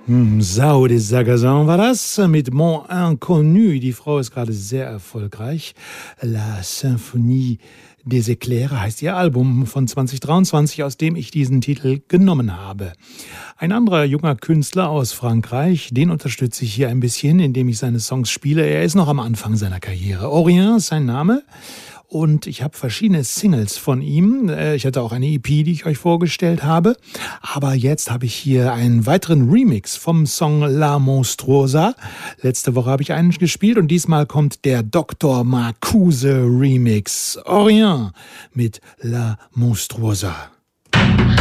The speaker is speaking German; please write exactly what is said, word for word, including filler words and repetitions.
Hm, Sao des Sagazan war das mit Mon Inconnu. Die Frau ist gerade sehr erfolgreich. La Symphonie des Éclairs heißt ihr Album von zwanzig dreiundzwanzig, aus dem ich diesen Titel genommen habe. Ein anderer junger Künstler aus Frankreich, den unterstütze ich hier ein bisschen, indem ich seine Songs spiele. Er ist noch am Anfang seiner Karriere. Orient ist sein Name. Und ich habe verschiedene Singles von ihm. Ich hatte auch eine E P, die ich euch vorgestellt habe. Aber jetzt habe ich hier einen weiteren Remix vom Song La Monstruosa. Letzte Woche habe ich einen gespielt und diesmal kommt der Doktor Marcuse Remix. Orient mit La Monstruosa.